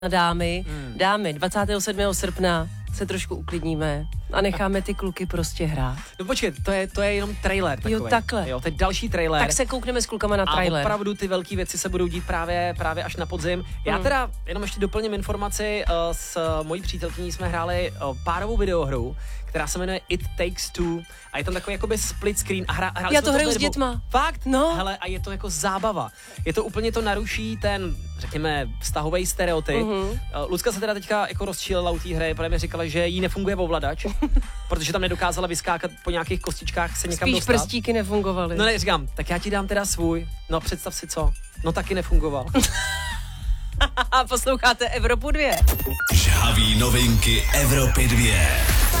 dámy, 27. srpna se trošku uklidníme a necháme ty kluky prostě hrát. No počkej, to je jenom trailer takovej. Jo, takhle. Jo, to je další trailer. Tak se koukneme s klukama na trailer. A opravdu ty velké věci se budou dít právě až na podzim. Já teda jenom ještě doplním informaci, s mojí přítelkyní jsme hráli párovou videohru, která se jmenuje It Takes Two a je tam takový jakoby split screen a hráli Já to hraju s dětma. Fakt? No. Hele, a je to jako zábava. Je to úplně to naruší ten, řekněme, vztahový stereotyp. Lucka se teda teďka jako rozčílela u té hry, protože mi říkala, že jí nefunguje ovladač, protože tam nedokázala vyskákat po nějakých kostičkách se někam dostat. Spíš prstíky nefungovaly. No ne, říkám, tak já ti dám teda svůj. No představ si co. No taky nefungoval. Posloucháte Evropu 2. Žhaví novinky Evropy 2.